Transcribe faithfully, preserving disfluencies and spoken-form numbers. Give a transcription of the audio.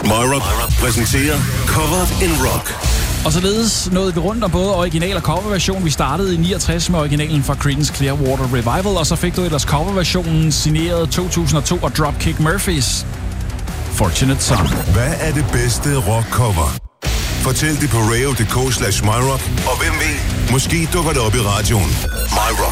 MyRock præsenterer Covered in Rock. Og således nåede vi rundt om både original og coverversion. Vi startede i niogtres med originalen fra Creedence Clearwater Revival, og så fik du ellers coverversionen signeret to tusind og to og Dropkick Murphys Fortunate Son. Hvad er det bedste rockcover? Fortæl det på radio punktum d k slash myrock, og hvem ved, måske dukker det op i radioen. MyRock.